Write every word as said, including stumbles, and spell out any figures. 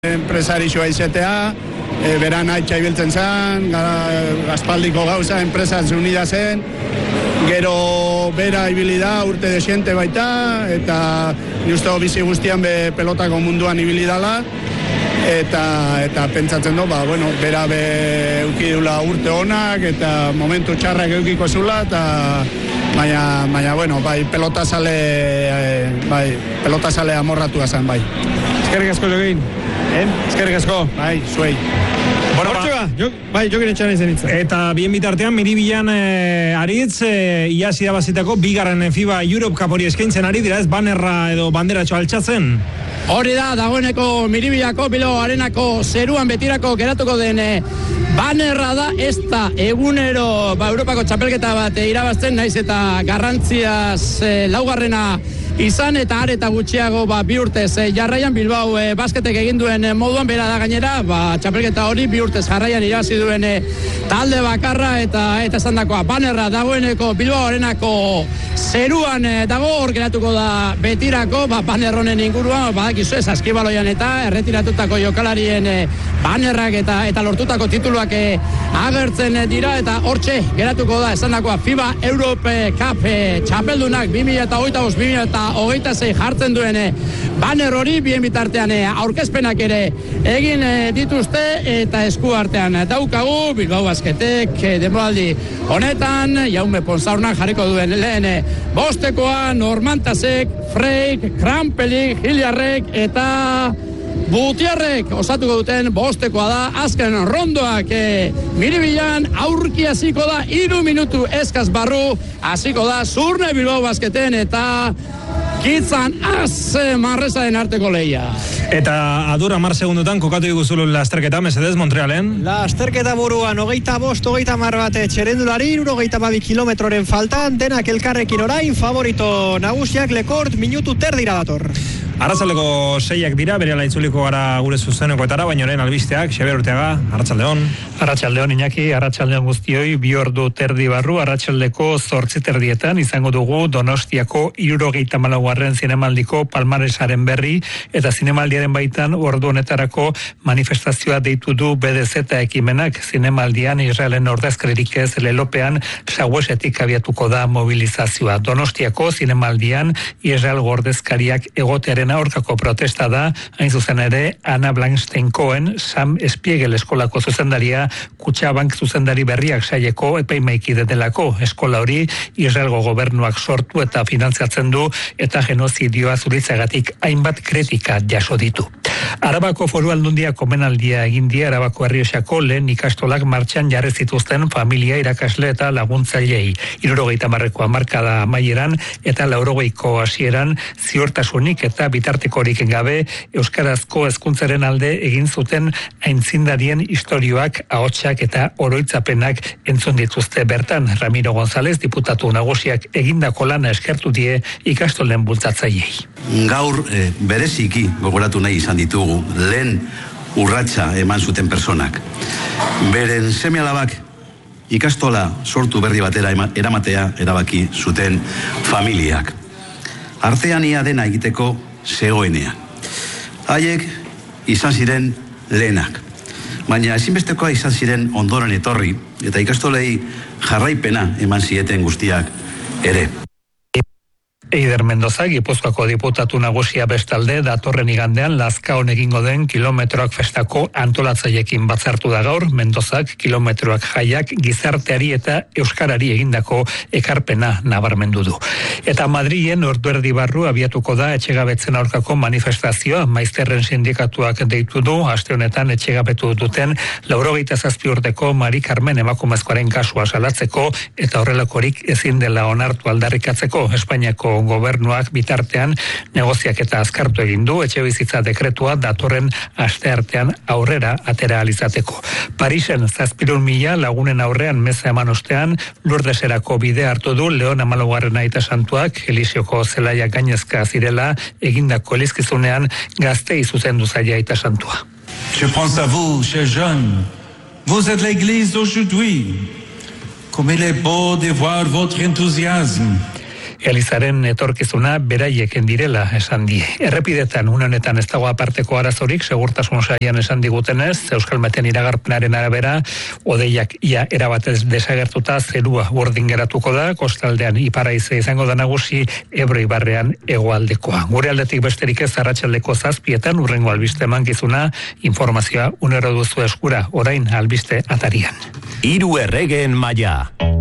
enpresarixoa izetea, e, beran haitxa ibiltzen zen, gara, aspaldiko gauza, enpresaz unida zen, gero bera ibili da, urte desiente baita, eta justo bizi guztian be pelotako munduan ibili dala, eta, eta pentsatzen du, ba, bueno, bera be eukidula urte honak, eta momentu txarrak eukiko zula, eta baina, baina, bueno, bai, pelota sale, bai, pelota sale amorratua zen, bai. Eskerrik asko jogin. Eh? Eskerrik asko. Bai, zuei. Bueno, ba, jo, bai, jokin etxan izan itza. Eta bien bitartean, Miribilan eh, aritz, eh, iaz irabazitako bigarren FIBA Europe Cup hori eskaintzen ari dira, ez banerra edo banderatxo altxatzen. Hori da, dagoeneko Miribilako, Bilo Arenako zeruan betirako geratuko den eh, banerra da, ez da egunero ba, Europako txapelketa bat eh, irabazten, naiz eta garrantziaz eh, laugarrena izan eta are eta gutxiago ba, bi urtez eh, jarraian Bilbao eh, basketek egin duen eh, moduan bera da gainera, ba, txapelketa hori bi urtez jarraian irabazi duen eh, talde bakarra eta eta esandakoa banerra dagoeneko Bilbao Arenako zeruan eh, dago, hor geratuko da betirako, ba, baner honen inguruan, badakizu ez Askibaloian eta erretiratutako jokalarien eh, banerrak eta eta lortutako tituluak eh, agertzen eh, dira eta hortxe geratuko da esandakoa FIBA Europe Cup eh, txapeldunak bi mila hogeita bost bi mila hogeita sei jartzen duen eh, baner hori bien bitartean eh, aurkezpenak ere egin eh, dituzte eta esku artean daukagu Bilbao Basketek eh, denboraldi honetan Jaume Ponsaurnak jarriko duen lehen eh, bostekoa Normantasek, Freik, Krampelik, Hiliarrek eta Butiarrek osatuko duten bostekoa da, azken rondoak e, Miribilan aurki hasiko da, hiru minutu eskaz barru hasiko da Zurne Bilbao Basketen eta Kitzan az Marresaren arteko lehia. Eta adura mar segundutan kokatu diguzulu lasterketa, mesedez, Montrealen? Lasterketa buruan, hogeita bost, hogeita mar bat txerendulari, hogeita babi kilometroren faltan, denak elkarrekin orain, favorito nagusiak Lekort minutu terdira dator. Arratsaldeko seiak dira, berehala itzuliko gara gure zuzenekoetara, baina orain albisteak, Xabier Urteaga, arratsaldeon. Arratsaldeon Iñaki, arratsaldeon guztioi, bi ordu terdi barru, arratsaldeko zortzi terdietan izango dugu Donostiako hirurogeita hamalaugarren zinemaldiko palmaresaren berri, eta zinemaldiaren baitan ordu honetarako manifestazioa deitu du B D Z ekimenak, zinemaldian Israelen ordezkaririk ez lelopean Sauesetik abiatuko da mobilizazioa. Donostiako zinemaldian Israel ordezkariak egotearen aurkako protesta da, hain zuzen ere, Ana Blankstein-Cohen, Sam Spiegel eskolako zuzendaria, Kutxabank zuzendari berriak saieko epaimaikide delako. Eskola hori Israelgo gobernuak sortu eta finantziatzen du, eta genozidioa zuritzagatik hainbat kritika jaso ditu. Arabako Foru Aldundia komenaldia egin die Arabako Errioxako lehen ikastolak martxan jarri zituzten familia, irakasle eta laguntzailei. hirurogeita hamarreko hamarkada amaieran eta laurogeiko hasieran ziurtasunik eta bitartekorik gabe euskarazko hezkuntzaren alde egin zuten aintzindarien istorioak, ahotsak eta oroitzapenak entzun dituzte bertan. Ramiro González, diputatu nagusiak egindako lana eskertu die ikastolen bultzatzaileei. Gaur e, bereziki gogoratu nahi izan ditugu lehen urratsa eman zuten personak. Beren seme-alabak ikastola sortu berri batera eramatea erabaki zuten familiak. Artean ia dena egiteko zegoenean. Haiek izan ziren lehenak. Baina ezinbestekoa izan ziren ondoren etorri eta ikastolei jarraipena eman zieten guztiak ere. Eider Mendoza, Gipuzkoako diputatu nagusia bestalde, datorren igandean Lazkaon egingo den kilometroak festako antolatzailekin batzartu da gaur. Mendozak kilometroak jaiak gizarteari eta euskarari egindako ekarpena nabarmendu du. Eta Madrilen orduerdi barru abiatuko da etxegabetzen aurkako manifestazioa. Maizterren sindikatuak deitu du, aste honetan etxegabetu duten laurogeita zazpi urteko Mari Carmen emakumezkoaren kasua salatzeko eta horrelakorik ezin dela onartu aldarrikatzeko. Espainiako gobernuak bitartean negoziak eta azkartu egin du etxebizitza dekretua datorren asteartean aurrera atera alizateko. Parisen zazpirun mila lagunen aurrean meza eman ostean Lurdeserako bide hartu du Leon Amalaugarren aita santuak Elisioko zelaia gainezka zirela egindako elizkizunean Gaztei zuzendu zaila aita santua. Je pense à vous, chers jeunes. Vous êtes l'église d'aujourd'hui. Comme il est beau de voir votre enthousiasme. Elizaren etorkizuna beraieken direla esan die. Errepidetan une honetan ez dago aparteko arazorik, segurtasun saian esan digutenez, Euskalmeten iragarpenaren arabera, odeiak ia erabatez desagertuta zerua urdin geratuko da, kostaldean iparaize izango da nagusi, Ebro ibarrean hegoaldekoa. Gure aldetik besterik ez arratsaldeko zazpietan urrengo albiste emankizuna, informazioa unero duzu eskura, orain albiste atarian. Hiru erregeen maila.